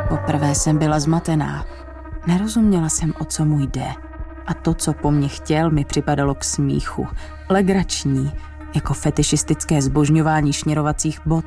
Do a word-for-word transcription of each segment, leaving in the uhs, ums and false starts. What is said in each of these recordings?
Poprvé jsem byla zmatená. Nerozuměla jsem, o co mu jde. A to, co po mně chtěl, mi připadalo k smíchu. Legrační, jako fetišistické zbožňování šněrovacích bot.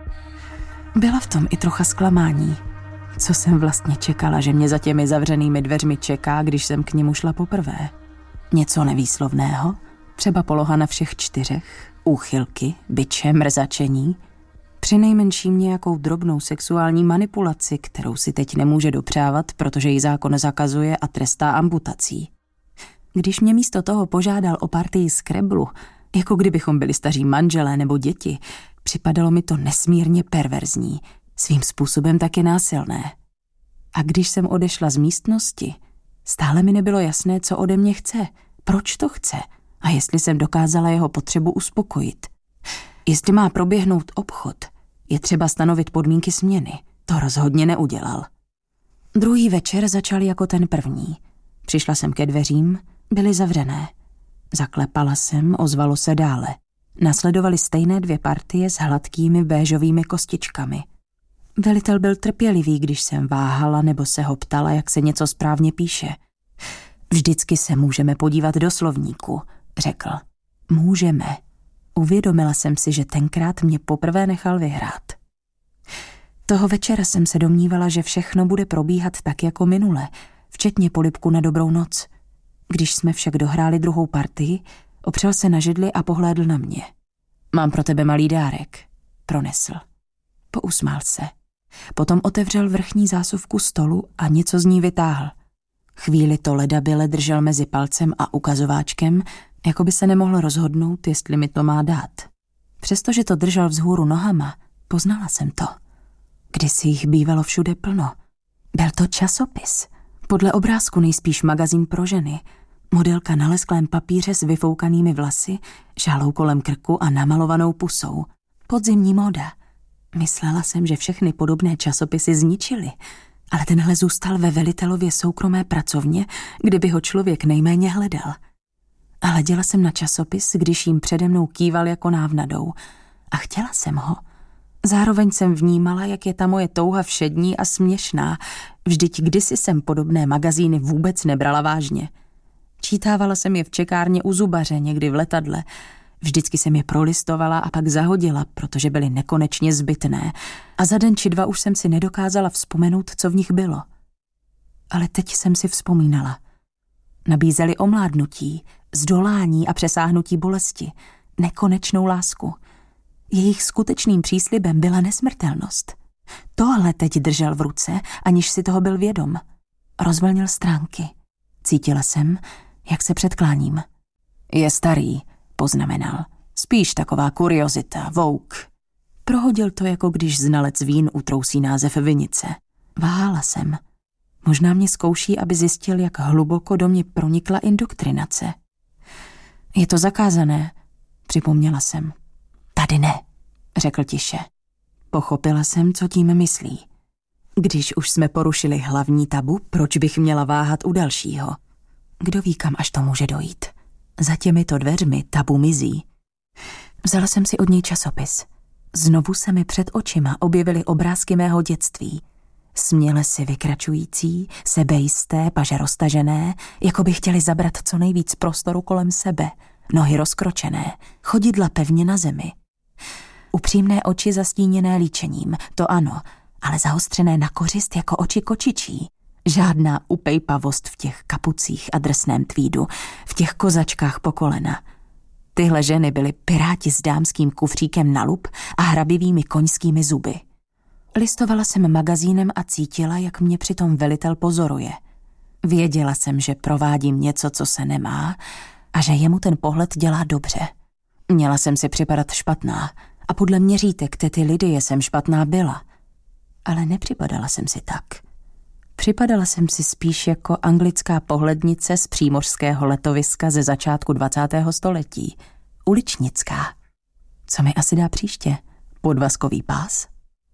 Byla v tom i trocha zklamání. Co jsem vlastně čekala, že mě za těmi zavřenými dveřmi čeká, když jsem k němu šla poprvé? Něco nevýslovného? Třeba poloha na všech čtyřech? Úchylky, biče, mrzačení? Přinejmenším nějakou drobnou sexuální manipulaci, kterou si teď nemůže dopřávat, protože ji zákon zakazuje a trestá amputací. Když mě místo toho požádal o partii Scrabblu, jako kdybychom byli staří manželé nebo děti, připadalo mi to nesmírně perverzní, svým způsobem taky násilné. A když jsem odešla z místnosti, stále mi nebylo jasné, co ode mě chce, proč to chce a jestli jsem dokázala jeho potřebu uspokojit. Jestli má proběhnout obchod, je třeba stanovit podmínky směny. To rozhodně neudělal. Druhý večer začal jako ten první. Přišla jsem ke dveřím, byly zavřené. Zaklepala jsem, ozvalo se dále. Nasledovaly stejné dvě partie s hladkými béžovými kostičkami. Velitel byl trpělivý, když jsem váhala nebo se ho ptala, jak se něco správně píše. Vždycky se můžeme podívat do slovníku, řekl. Můžeme. Uvědomila jsem si, že tenkrát mě poprvé nechal vyhrát. Toho večera jsem se domnívala, že všechno bude probíhat tak jako minule, včetně polibku na dobrou noc. Když jsme však dohráli druhou partii, opřel se na židli a pohlédl na mě. Mám pro tebe malý dárek, pronesl. Pousmál se. Potom otevřel vrchní zásuvku stolu a něco z ní vytáhl. Chvíli to ledabyle držel mezi palcem a ukazováčkem, jako by se nemohl rozhodnout, jestli mi to má dát. Přestože to držel vzhůru nohama, poznala jsem to. Kdysi jich bývalo všude plno. Byl to časopis. Podle obrázku nejspíš magazín pro ženy. Modelka na lesklém papíře s vyfoukanými vlasy, žálou kolem krku a namalovanou pusou. Podzimní móda. Myslela jsem, že všechny podobné časopisy zničily, ale tenhle zůstal ve velitelově soukromé pracovně, kde by ho člověk nejméně hledal. A hleděla jsem na časopis, když jim přede mnou kýval jako návnadou. A chtěla jsem ho. Zároveň jsem vnímala, jak je ta moje touha všední a směšná. Vždyť kdysi jsem podobné magazíny vůbec nebrala vážně. Čítávala jsem je v čekárně u zubaře, někdy v letadle. Vždycky jsem je prolistovala a pak zahodila, protože byly nekonečně zbytné. A za den či dva už jsem si nedokázala vzpomenout, co v nich bylo. Ale teď jsem si vzpomínala. Nabízeli omládnutí, zdolání a přesáhnutí bolesti, nekonečnou lásku. Jejich skutečným příslibem byla nesmrtelnost. Tohle teď držel v ruce, aniž si toho byl vědom. Rozvlnil stránky. Cítila jsem, jak se předkláním. Je starý, poznamenal. Spíš taková kuriozita, vouk. Prohodil to, jako když znalec vín utrousí název vinice. Váhala jsem. Možná mě zkouší, aby zjistil, jak hluboko do mě pronikla indoktrinace. Je to zakázané, připomněla jsem. Tady ne, řekl tiše. Pochopila jsem, co tím myslí. Když už jsme porušili hlavní tabu, proč bych měla váhat u dalšího? Kdo ví, kam až to může dojít? Za těmito dveřmi tabu mizí. Vzala jsem si od něj časopis. Znovu se mi před očima objevily obrázky mého dětství. Směle si vykračující, sebejisté, paže roztažené, jako by chtěli zabrat co nejvíc prostoru kolem sebe, nohy rozkročené, chodidla pevně na zemi. Upřímné oči zastíněné líčením, to ano, ale zaostřené na kořist jako oči kočičí. Žádná upejpavost v těch kapucích a drsném tvídu, v těch kozačkách po kolena. Tyhle ženy byly piráti s dámským kufříkem na lup a hrabivými koňskými zuby. Listovala jsem magazínem a cítila, jak mě přitom velitel pozoruje. Věděla jsem, že provádím něco, co se nemá, a že jemu ten pohled dělá dobře. Měla jsem si připadat špatná a podle měřítek tety Lidie jsem špatná byla. Ale nepřipadala jsem si tak. Připadala jsem si spíš jako anglická pohlednice z přímořského letoviska ze začátku dvacátého století. Uličnická. Co mi asi dá příště? Podvazkový pás?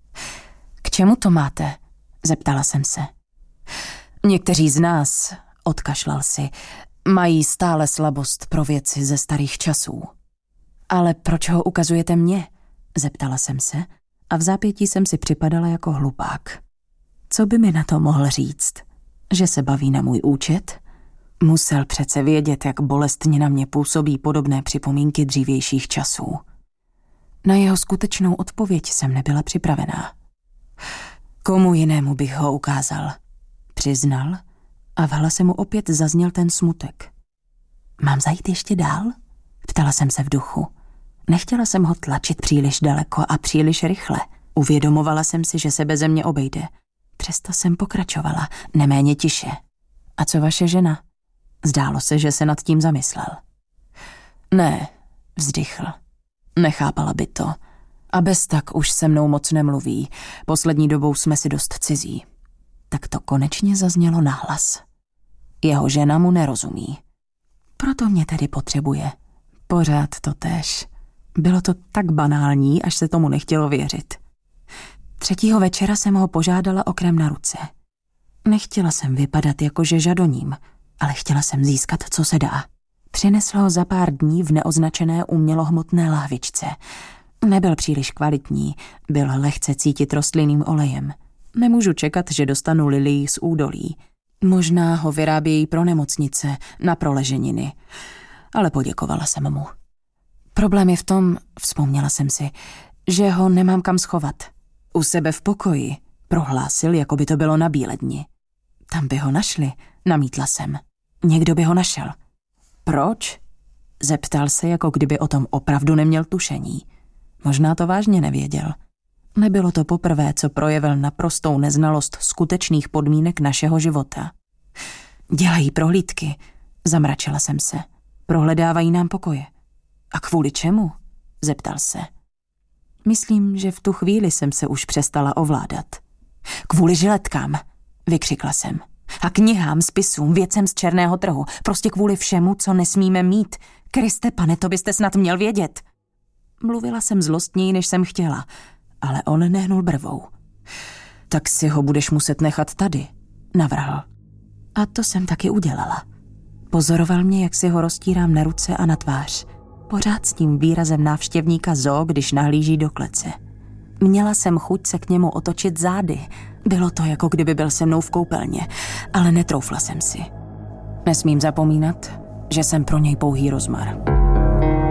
K čemu to máte? Zeptala jsem se. Někteří z nás, odkašlal si, mají stále slabost pro věci ze starých časů. Ale proč ho ukazujete mně? Zeptala jsem se a v zápětí jsem si připadala jako hlupák. Co by mi na to mohl říct? Že se baví na můj účet? Musel přece vědět, jak bolestně na mě působí podobné připomínky dřívějších časů. Na jeho skutečnou odpověď jsem nebyla připravená. Komu jinému bych ho ukázal? Přiznal a v hlase mu opět zazněl ten smutek. Mám zajít ještě dál? Ptala jsem se v duchu. Nechtěla jsem ho tlačit příliš daleko a příliš rychle. Uvědomovala jsem si, že se beze mě obejde. Přesto jsem pokračovala, neméně tiše. A co vaše žena? Zdálo se, že se nad tím zamyslel. Ne, vzdychl. Nechápala by to. A bez tak už se mnou moc nemluví. Poslední dobou jsme si dost cizí. Tak to konečně zaznělo nahlas. Jeho žena mu nerozumí. Proto mě tedy potřebuje. Pořád to též. Bylo to tak banální, až se tomu nechtělo věřit. Třetího večera jsem ho požádala o krém na ruce. Nechtěla jsem vypadat jako že žadoním, ale chtěla jsem získat, co se dá. Přinesl ho za pár dní v neoznačené umělohmotné lahvičce. Nebyl příliš kvalitní, byl lehce cítit rostlinným olejem. Nemůžu čekat, že dostanu lilii z údolí. Možná ho vyrábějí pro nemocnice, na proleženiny. Ale poděkovala jsem mu. Problém je v tom, vzpomněla jsem si, že ho nemám kam schovat. U sebe v pokoji, prohlásil, jako by to bylo na Bíledni. Tam by ho našli, namítla jsem. Někdo by ho našel. Proč? Zeptal se, jako kdyby o tom opravdu neměl tušení. Možná to vážně nevěděl. Nebylo to poprvé, co projevil naprostou neznalost skutečných podmínek našeho života. Dělají prohlídky, zamračila jsem se. Prohledávají nám pokoje. A kvůli čemu? Zeptal se. Myslím, že v tu chvíli jsem se už přestala ovládat. Kvůli žiletkám, vykřikla jsem. A knihám, spisům, věcem z černého trhu. Prostě kvůli všemu, co nesmíme mít. Kriste pane, to byste snad měl vědět. Mluvila jsem zlostněji, než jsem chtěla, ale on nehnul brvou. Tak si ho budeš muset nechat tady, navrhl. A to jsem taky udělala. Pozoroval mě, jak si ho roztírám na ruce a na tvář. Pořád s tím výrazem návštěvníka zoo, když nahlíží do klece. Měla jsem chuť se k němu otočit zády. Bylo to, jako kdyby byl se mnou v koupelně, ale netroufla jsem si. Nesmím zapomínat, že jsem pro něj pouhý rozmar.